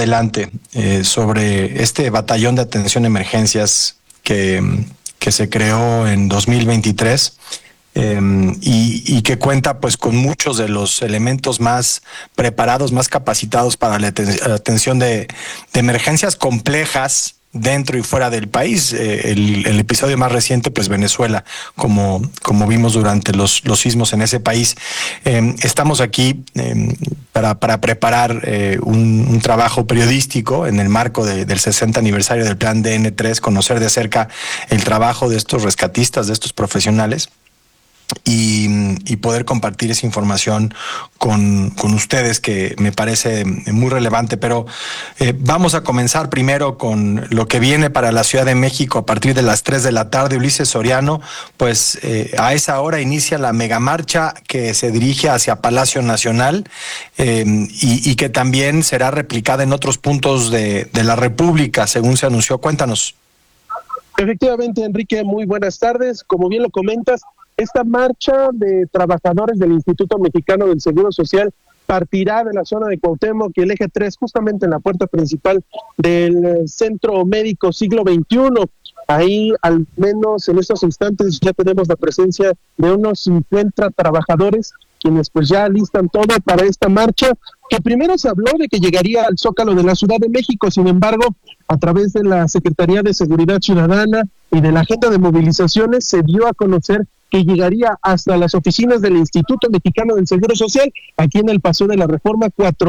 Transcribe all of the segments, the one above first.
adelante sobre este batallón de atención a emergencias que se creó en 2023 y que cuenta pues con muchos de los elementos más preparados, más capacitados para la atención de emergencias complejas dentro y fuera del país. El episodio más reciente, pues Venezuela, como vimos durante los sismos en ese país. Estamos aquí para preparar un trabajo periodístico en el marco del 60 aniversario del Plan DN3, conocer de cerca el trabajo de estos rescatistas, de estos profesionales. Y poder compartir esa información con ustedes, que me parece muy relevante. Pero vamos a comenzar primero con lo que viene para la Ciudad de México a partir de las 3 de la tarde. Ulises Soriano, pues a esa hora inicia la megamarcha que se dirige hacia Palacio Nacional y que también será replicada en otros puntos de la República, según se anunció. Cuéntanos. Efectivamente, Enrique, muy buenas tardes. Como bien lo comentas, esta marcha de trabajadores del Instituto Mexicano del Seguro Social partirá de la zona de Cuauhtémoc y el eje 3, justamente en la puerta principal del Centro Médico Siglo XXI. Ahí, al menos en estos instantes, ya tenemos la presencia de unos 50 trabajadores, quienes pues ya listan todo para esta marcha, que primero se habló de que llegaría al Zócalo de la Ciudad de México. Sin embargo, a través de la Secretaría de Seguridad Ciudadana y de la Agenda de Movilizaciones, se dio a conocer que llegaría hasta las oficinas del Instituto Mexicano del Seguro Social, aquí en el Paseo de la Reforma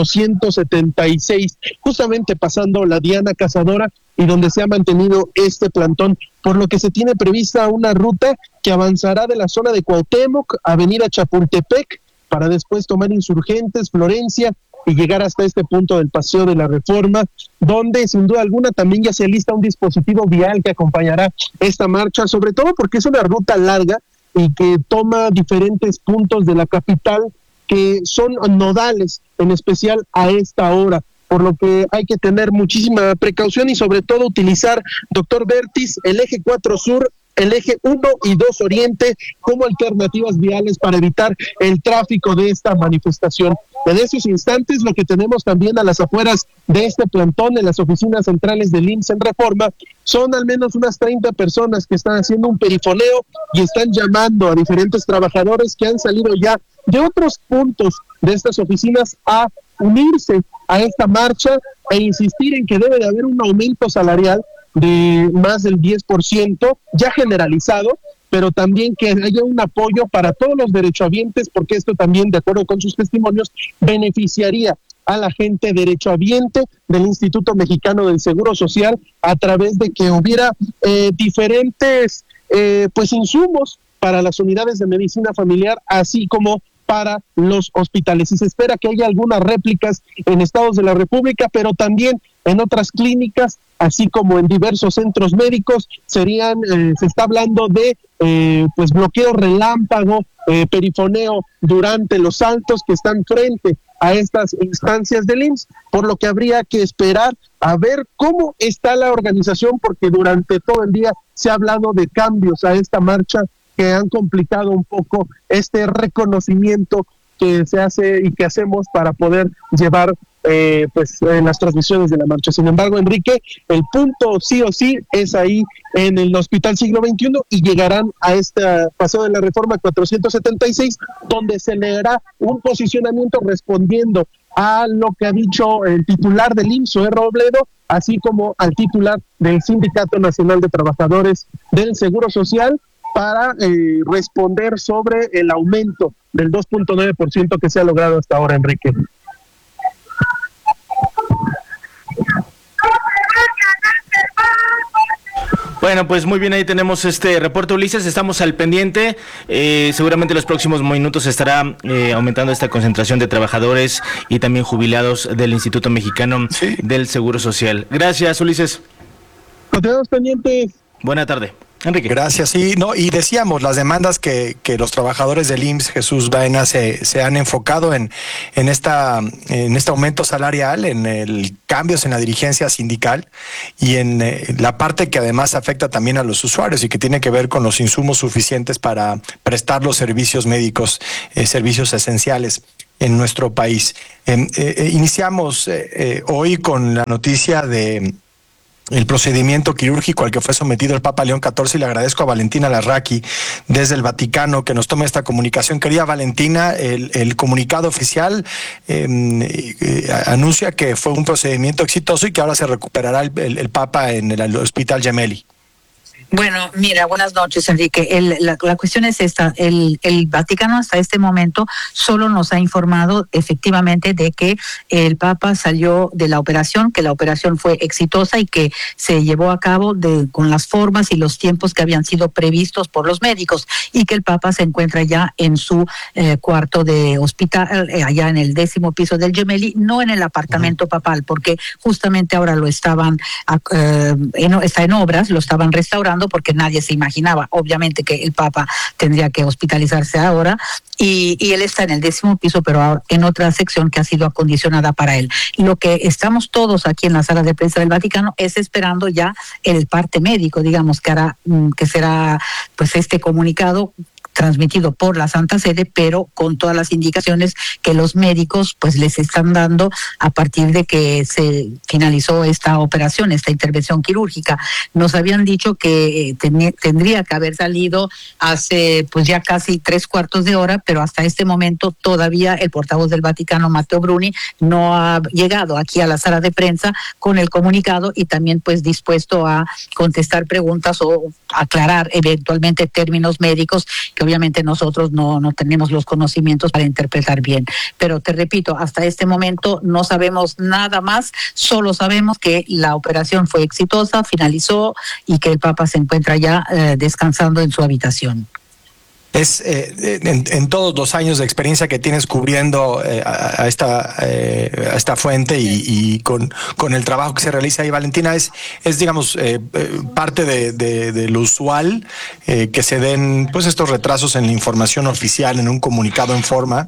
476, justamente pasando la Diana Cazadora, y donde se ha mantenido este plantón, por lo que se tiene prevista una ruta que avanzará de la zona de Cuauhtémoc, Avenida Chapultepec, para después tomar Insurgentes, Florencia, y llegar hasta este punto del Paseo de la Reforma, donde sin duda alguna también ya se alista un dispositivo vial que acompañará esta marcha, sobre todo porque es una ruta larga y que toma diferentes puntos de la capital que son nodales, en especial a esta hora, por lo que hay que tener muchísima precaución y sobre todo utilizar, doctor Bertis, el eje 4 Sur, el eje 1 y 2 Oriente como alternativas viales para evitar el tráfico de esta manifestación. En estos instantes, lo que tenemos también a las afueras de este plantón, en las oficinas centrales del IMSS en Reforma, son al menos unas 30 personas que están haciendo un perifoneo y están llamando a diferentes trabajadores que han salido ya de otros puntos de estas oficinas a unirse a esta marcha e insistir en que debe de haber un aumento salarial de más del 10%, ya generalizado, pero también que haya un apoyo para todos los derechohabientes, porque esto también, de acuerdo con sus testimonios, beneficiaría a la gente derechohabiente del Instituto Mexicano del Seguro Social, a través de que hubiera diferentes pues insumos para las unidades de medicina familiar, así como para los hospitales. Y se espera que haya algunas réplicas en estados de la República, pero también en otras clínicas, así como en diversos centros médicos. Serían, se está hablando de pues bloqueo relámpago, perifoneo durante los saltos que están frente a estas instancias del IMSS, por lo que habría que esperar a ver cómo está la organización, porque durante todo el día se ha hablado de cambios a esta marcha que han complicado un poco este reconocimiento que se hace y que hacemos para poder llevar las transmisiones de la marcha. Sin embargo, Enrique, el punto sí o sí es ahí en el Hospital Siglo XXI y llegarán a este Paseo de la Reforma 476, donde se le dará un posicionamiento respondiendo a lo que ha dicho el titular del IMSS, Zoé Robledo, así como al titular del Sindicato Nacional de Trabajadores del Seguro Social, para responder sobre el aumento del 2.9% que se ha logrado hasta ahora, Enrique. Bueno, pues muy bien, ahí tenemos este reporte, Ulises, estamos al pendiente. Seguramente en los próximos minutos estará aumentando esta concentración de trabajadores y también jubilados del Instituto Mexicano del Seguro Social. Gracias, Ulises. Nos quedamos pendientes. Buena tarde. Enrique. Gracias. Sí, no, y decíamos, las demandas que los trabajadores del IMSS, Jesús Baena, se han enfocado en este aumento salarial, en el cambios en la dirigencia sindical y en la parte que además afecta también a los usuarios y que tiene que ver con los insumos suficientes para prestar los servicios médicos, servicios esenciales. en nuestro país. Iniciamos hoy con la noticia de el procedimiento quirúrgico al que fue sometido el Papa León XIV, y le agradezco a Valentina Larraqui desde el Vaticano que nos tome esta comunicación. Querida Valentina, el comunicado oficial anuncia que fue un procedimiento exitoso y que ahora se recuperará el Papa en el Hospital Gemelli. Bueno, mira, buenas noches, Enrique. La cuestión es esta. El Vaticano hasta este momento solo nos ha informado efectivamente de que el Papa salió de la operación, que la operación fue exitosa y que se llevó a cabo con las formas y los tiempos que habían sido previstos por los médicos, y que el Papa se encuentra ya en su cuarto de hospital, allá en el 10º piso del Gemelli, no en el apartamento papal, porque justamente ahora lo estaban, está en obras, lo estaban restaurando, porque nadie se imaginaba, obviamente, que el Papa tendría que hospitalizarse ahora, y él está en el 10º piso, pero ahora en otra sección que ha sido acondicionada para él. Lo que estamos todos aquí en la sala de prensa del Vaticano es esperando ya el parte médico, digamos, que será pues este comunicado transmitido por la Santa Sede, pero con todas las indicaciones que los médicos pues les están dando a partir de que se finalizó esta operación, esta intervención quirúrgica. Nos habían dicho que tendría que haber salido hace pues ya casi 3/4 de hora, pero hasta este momento todavía el portavoz del Vaticano, Matteo Bruni, no ha llegado aquí a la sala de prensa con el comunicado, y también pues dispuesto a contestar preguntas o aclarar eventualmente términos médicos que obviamente nosotros no tenemos los conocimientos para interpretar bien. Pero te repito, hasta este momento no sabemos nada más, solo sabemos que la operación fue exitosa, finalizó, y que el Papa se encuentra ya descansando en su habitación. Es en todos los años de experiencia que tienes cubriendo a esta fuente y con el trabajo que se realiza ahí, Valentina, es digamos, parte de lo usual que se den pues estos retrasos en la información oficial, en un comunicado en forma.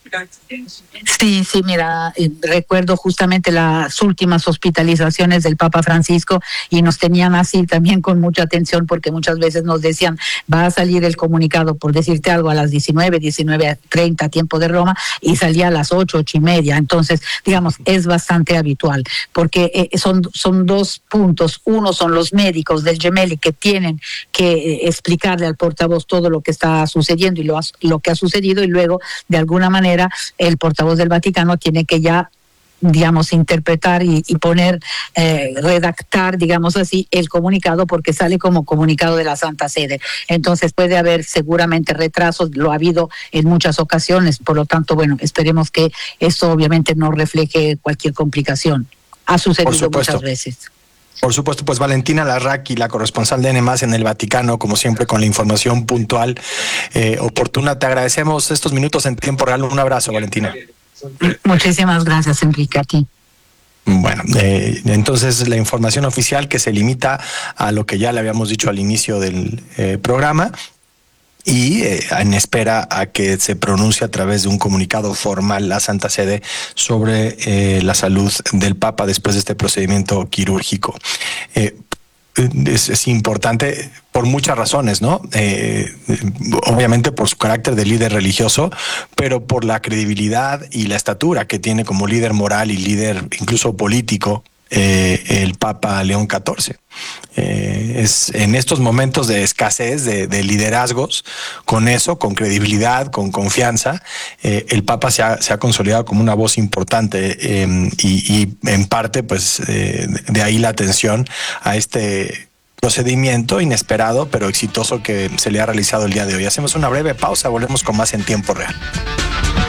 Sí, mira, recuerdo justamente las últimas hospitalizaciones del Papa Francisco, y nos tenían así también con mucha atención, porque muchas veces nos decían, va a salir el comunicado, por decirte algo, a las 19:30 tiempo de Roma, y salía a las 8:30. Entonces, digamos, es bastante habitual, porque son dos puntos. Uno son los médicos del Gemelli, que tienen que explicarle al portavoz todo lo que está sucediendo y lo que ha sucedido, y luego, de alguna manera, el portavoz del Vaticano tiene que ya, digamos, interpretar y poner, redactar, digamos así, el comunicado, porque sale como comunicado de la Santa Sede. Entonces puede haber seguramente retrasos, lo ha habido en muchas ocasiones, por lo tanto, bueno, esperemos que esto obviamente no refleje cualquier complicación. Ha sucedido muchas veces. Por supuesto, pues Valentina Larraqui, la corresponsal de N+ en el Vaticano, como siempre, con la información puntual, oportuna. Te agradecemos estos minutos en tiempo real. Un abrazo, Valentina. Muchísimas gracias, Enrique, a ti. Bueno, entonces la información oficial, que se limita a lo que ya le habíamos dicho al inicio del programa, y en espera a que se pronuncie a través de un comunicado formal la Santa Sede sobre la salud del Papa después de este procedimiento quirúrgico. Es importante por muchas razones, ¿no? Obviamente por su carácter de líder religioso, pero por la credibilidad y la estatura que tiene como líder moral y líder incluso político el Papa León XIV. Es en estos momentos de escasez de liderazgos, con credibilidad, con confianza, el Papa se ha consolidado como una voz importante, y en parte pues de ahí la atención a este procedimiento inesperado pero exitoso que se le ha realizado el día de hoy. Hacemos una breve pausa, volvemos con más en tiempo real.